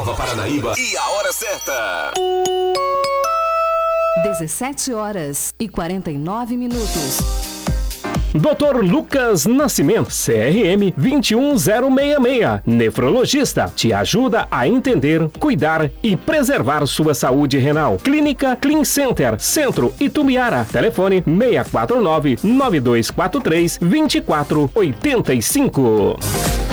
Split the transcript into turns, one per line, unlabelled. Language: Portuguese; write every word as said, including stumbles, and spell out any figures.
Nova Paranaíba e a hora certa.
dezessete horas e quarenta e nove minutos.
doutor Lucas Nascimento, C R M dois um zero seis seis, nefrologista, te ajuda a entender, cuidar e preservar sua saúde renal. Clínica Clean Center, Centro Itumbiara. Telefone seis quatro nove, nove dois quatro três, dois quatro oito cinco.